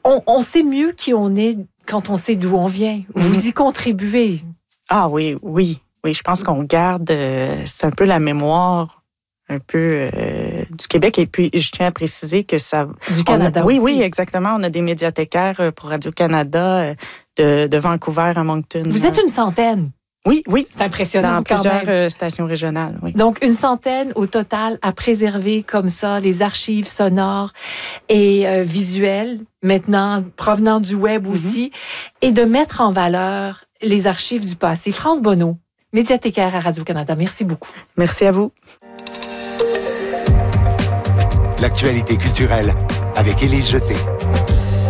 On sait mieux qui on est quand on sait d'où on vient. Vous y contribuez. Ah oui. Je pense qu'on garde, c'est un peu la mémoire un peu du Québec. Et puis, je tiens à préciser que ça... Du Canada aussi. Oui, exactement. On a des médiathécaires pour Radio-Canada de Vancouver à Moncton. Vous êtes une centaine. Oui. C'est impressionnant dans quand même. plusieurs stations régionales, oui. Donc, une centaine au total à préserver comme ça les archives sonores et visuelles, maintenant provenant du web aussi, et de mettre en valeur les archives du passé. France Bonneau, médiathécaire à Radio-Canada, merci beaucoup. Merci à vous. L'actualité culturelle avec Élise Jeté.